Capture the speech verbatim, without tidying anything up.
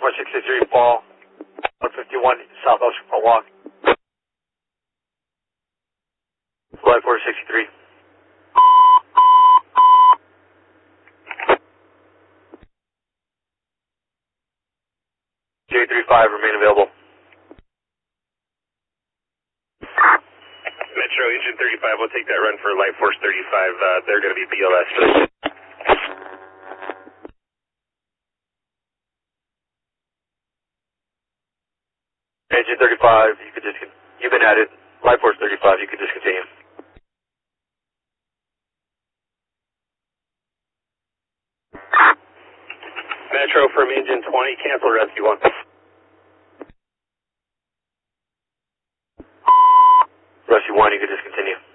four sixty-three, fall, one fifty-one, South Ocean Front Walk. Flight four sixty-three. J thirty-five, remain available. Metro, Engine thirty-five, we'll take that run for Light Force thirty-five. Uh, they're going to be B L S. Engine thirty-five, you could just, you've been added. Light Force thirty-five, you could just continue. Metro from Engine twenty, cancel Rescue one. Rescue one, you could just continue.